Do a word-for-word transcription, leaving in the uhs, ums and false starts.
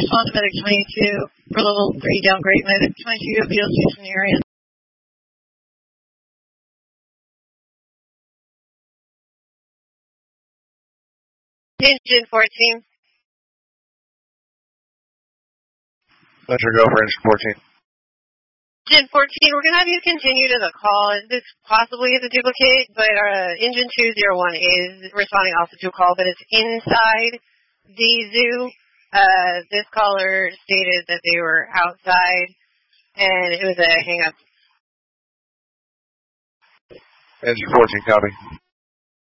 respond to Medic twenty-two for level three downgrade. Medic twenty-two appeals Houston area. Engine fourteen. Let her go for engine fourteen. Engine fourteen, we're going to have you continue to the call. This possibly is a duplicate, but uh, Engine two oh one is responding also to a call, but it's inside the zoo. Uh, this caller stated that they were outside, and it was a hang-up. Engine fourteen, copy.